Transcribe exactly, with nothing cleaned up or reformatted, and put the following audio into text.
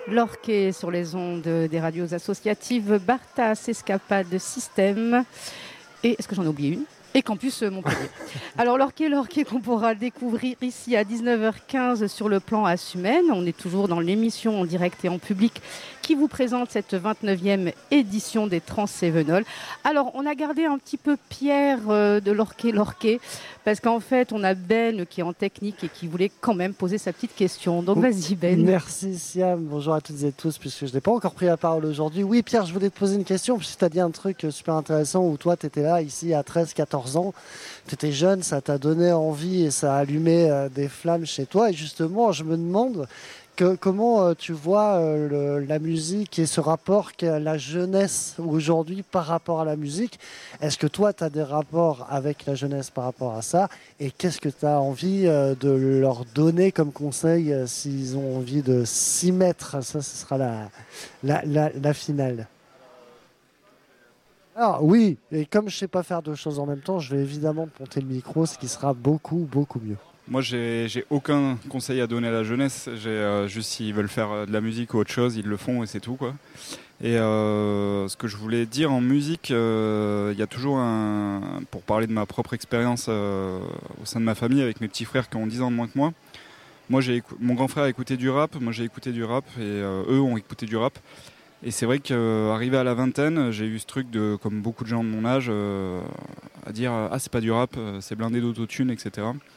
Lorquet sur les ondes des radios associatives Bartas, Escapade Système. Et est-ce que j'en ai oublié une? Et Campus Montpellier. Alors Lorquet, Lorquet qu'on pourra découvrir ici à dix-neuf heures quinze sur le plan Assumène. On est toujours dans l'émission en direct et en public qui vous présente cette vingt-neuvième édition des Trans-Cévenols. Alors on a gardé un petit peu Pierre euh, de Lorquet, Lorquet, parce qu'en fait on a Ben qui est en technique et qui voulait quand même poser sa petite question. Donc vas-y Ben. Merci Siam, bonjour à toutes et tous, puisque je n'ai pas encore pris la parole aujourd'hui. Oui Pierre, je voulais te poser une question, puisque tu as dit un truc super intéressant où toi tu étais là ici à treize quatorze ans, tu étais jeune, ça t'a donné envie et ça a allumé euh, des flammes chez toi. Et justement, je me demande que, comment euh, tu vois euh, le, la musique et ce rapport qu'a la jeunesse aujourd'hui par rapport à la musique. Est-ce que toi tu as des rapports avec la jeunesse par rapport à ça? Et qu'est-ce que tu as envie euh, de leur donner comme conseil euh, s'ils ont envie de s'y mettre? Ça, ce sera la, la, la, la finale. Alors oui, et comme je ne sais pas faire deux choses en même temps, je vais évidemment te monter le micro, ce qui sera beaucoup, beaucoup mieux. Moi, j'ai, j'ai aucun conseil à donner à la jeunesse. J'ai euh, juste s'ils veulent faire de la musique ou autre chose, ils le font et c'est tout, quoi. Et euh, ce que je voulais dire en musique, il euh, y a toujours un, pour parler de ma propre expérience euh, au sein de ma famille avec mes petits frères qui ont dix ans de moins que moi. Moi, j'ai écou- mon grand frère a écouté du rap, moi j'ai écouté du rap et euh, eux ont écouté du rap. Et c'est vrai qu'arrivé à la vingtaine, j'ai eu ce truc de, comme beaucoup de gens de mon âge, euh, à dire ah c'est pas du rap, c'est blindé d'autotune, et cetera.